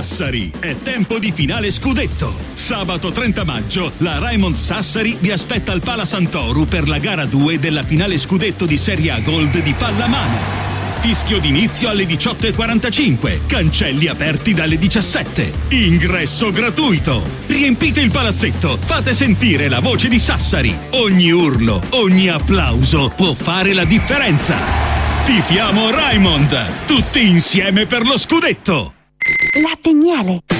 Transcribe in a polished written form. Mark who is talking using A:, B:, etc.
A: Sassari, è tempo di finale scudetto. Sabato 30 maggio la Raimond Sassari vi aspetta al Pala Santoru per la gara 2 della finale scudetto di Serie A Gold di pallamano. Fischio d'inizio alle 18:45, cancelli aperti dalle 17. Ingresso gratuito. Riempite il palazzetto, fate sentire la voce di Sassari. Ogni urlo, ogni applauso può fare la differenza. Tifiamo Raimond, tutti insieme per lo scudetto.
B: Latte e miele.